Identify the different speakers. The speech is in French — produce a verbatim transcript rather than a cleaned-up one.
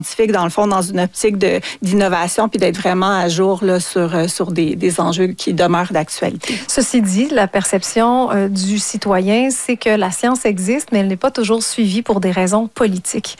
Speaker 1: scientifique, dans le fond, dans une optique de, d'innovation, puis d'être vraiment à jour là, sur, sur des, des enjeux qui demeurent d'actualité.
Speaker 2: Ceci dit, la perception euh, du citoyen, c'est que la science existe, mais elle n'est pas toujours suivie pour des raisons politiques.